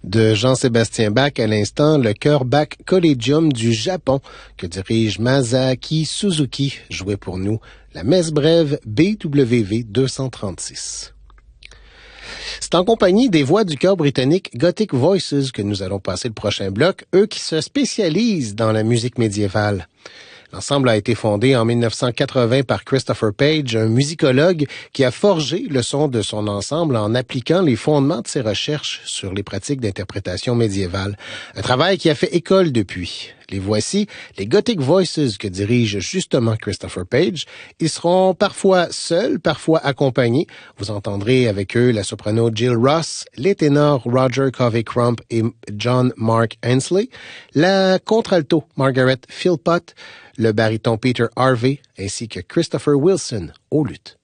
De Jean-Sébastien Bach à l'instant, le chœur Bach Collegium du Japon que dirige Masaaki Suzuki jouait pour nous la messe brève BWV 236. C'est en compagnie des voix du chœur britannique Gothic Voices que nous allons passer le prochain bloc, eux qui se spécialisent dans la musique médiévale. L'ensemble a été fondé en 1980 par Christopher Page, un musicologue qui a forgé le son de son ensemble en appliquant les fondements de ses recherches sur les pratiques d'interprétation médiévale. Un travail qui a fait école depuis. Les voici, les Gothic Voices que dirige justement Christopher Page. Ils seront parfois seuls, parfois accompagnés. Vous entendrez avec eux la soprano Jill Ross, les ténors Roger Covey-Crump et John Mark Hensley, la contralto Margaret Philpott, le baryton Peter Harvey, ainsi que Christopher Wilson au luth.